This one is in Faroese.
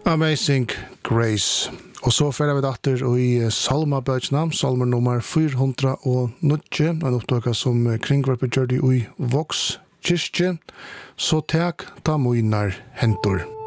Amazing Grace. Og så færer vi datter i Salma-bøkene, salmer nummer 409, en opptøk som kringvarper gjør det i Vox kyrkje, så tek ta moinar hentor.